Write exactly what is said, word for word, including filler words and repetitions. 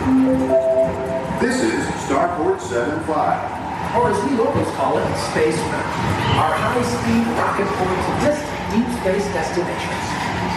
This is Starport seven five. Or as we locals call it, Space Mountain. Our high-speed rocket port to distant deep space destinations.